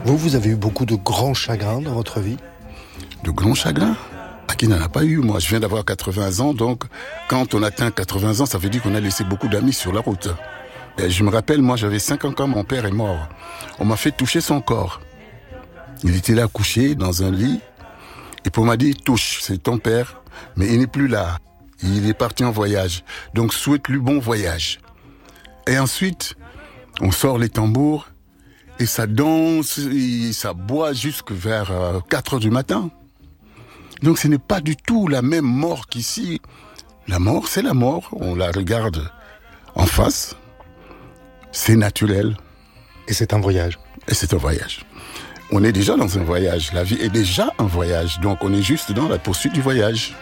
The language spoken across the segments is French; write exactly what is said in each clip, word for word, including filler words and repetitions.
Vous, vous avez eu beaucoup de grands chagrins dans votre vie ? De grands chagrins ? Ah, qui n'en a pas eu, moi. Je viens d'avoir quatre-vingts ans, donc quand on atteint quatre-vingts ans, ça veut dire qu'on a laissé beaucoup d'amis sur la route. Et je me rappelle, moi, j'avais cinq ans quand mon père est mort. On m'a fait toucher son corps. Il était là couché dans un lit, et puis on m'a dit, touche, c'est ton père, mais il n'est plus là. Il est parti en voyage, donc souhaite-lui bon voyage. Et ensuite, on sort les tambours, et ça danse, et ça boit jusque vers quatre heures du matin. Donc ce n'est pas du tout la même mort qu'ici. La mort, c'est la mort. On la regarde en face. C'est naturel. Et c'est un voyage. Et c'est un voyage. On est déjà dans un voyage. La vie est déjà un voyage. Donc on est juste dans la poursuite du voyage.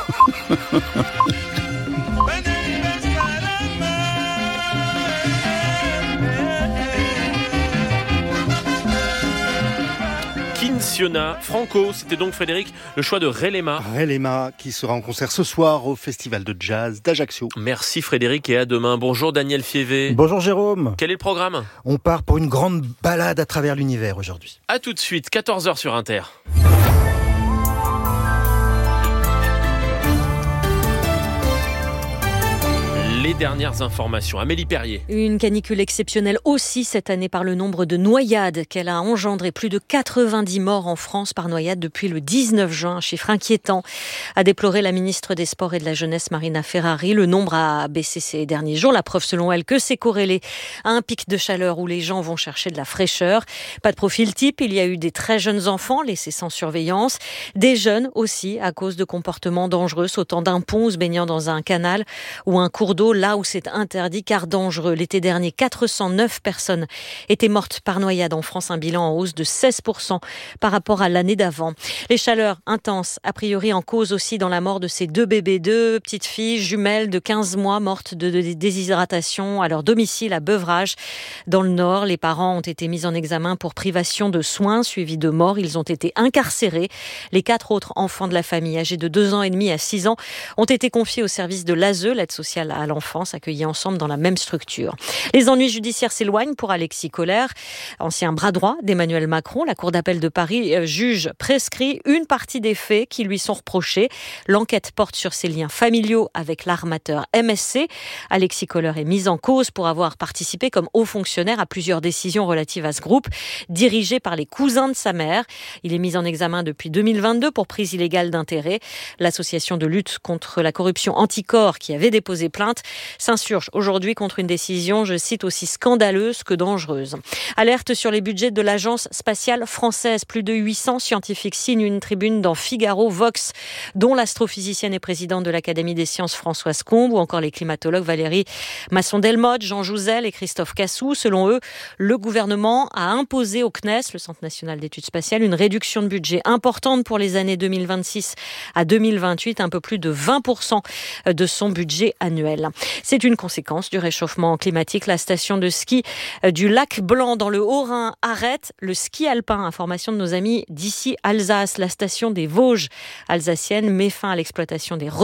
Kinciona, Franco, c'était donc Frédéric, le choix de Relema. Relema qui sera en concert ce soir au Festival de Jazz d'Ajaccio. Merci Frédéric et à demain. Bonjour Daniel Fievé. Bonjour Jérôme. Quel est le programme ? On part pour une grande balade à travers l'univers aujourd'hui. A tout de suite, quatorze heures sur Inter. Les dernières informations. Amélie Perrier. Une canicule exceptionnelle aussi cette année par le nombre de noyades qu'elle a engendré. Plus de quatre-vingt-dix morts en France par noyade depuis le dix-neuf juin. Un chiffre inquiétant, a déploré la ministre des Sports et de la Jeunesse Marina Ferrari. Le nombre a baissé ces derniers jours. La preuve selon elle que c'est corrélé à un pic de chaleur où les gens vont chercher de la fraîcheur. Pas de profil type. Il y a eu des très jeunes enfants laissés sans surveillance. Des jeunes aussi à cause de comportements dangereux, sautant d'un pont ou se baignant dans un canal ou un cours d'eau, là où c'est interdit car dangereux. L'été dernier, quatre cent neuf personnes étaient mortes par noyade en France, un bilan en hausse de seize pour cent par rapport à l'année d'avant. Les chaleurs intenses, a priori en cause aussi dans la mort de ces deux bébés, deux petites filles jumelles de quinze mois mortes de déshydratation à leur domicile à Beuvrages, dans le Nord. Les parents ont été mis en examen pour privation de soins suivis de mort. Ils ont été incarcérés. Les quatre autres enfants de la famille, âgés de deux ans et demi à six ans, ont été confiés au service de l'A S E, l'aide sociale à l'enfance, accueillis ensemble dans la même structure. Les ennuis judiciaires s'éloignent pour Alexis Kohler, ancien bras droit d'Emmanuel Macron. La Cour d'appel de Paris juge prescrit une partie des faits qui lui sont reprochés. L'enquête porte sur ses liens familiaux avec l'armateur M S C. Alexis Kohler est mis en cause pour avoir participé comme haut fonctionnaire à plusieurs décisions relatives à ce groupe, dirigé par les cousins de sa mère. Il est mis en examen depuis deux mille vingt-deux pour prise illégale d'intérêt. L'association de lutte contre la corruption Anticor, qui avait déposé plainte, s'insurge aujourd'hui contre une décision, je cite, aussi scandaleuse que dangereuse. Alerte sur les budgets de l'Agence spatiale française. Plus de huit cents scientifiques signent une tribune dans Figaro Vox, dont l'astrophysicienne et présidente de l'Académie des sciences Françoise Combe, ou encore les climatologues Valérie Masson-Delmotte, Jean Jouzel et Christophe Cassou. Selon eux, le gouvernement a imposé au C N E S, le Centre national d'études spatiales, une réduction de budget importante pour les années deux mille vingt-six à deux mille vingt-huit, un peu plus de vingt pour cent de son budget annuel. C'est une conséquence du réchauffement climatique. La station de ski du Lac Blanc dans le Haut-Rhin arrête le ski alpin. Information de nos amis d'ici Alsace. La station des Vosges alsaciennes met fin à l'exploitation des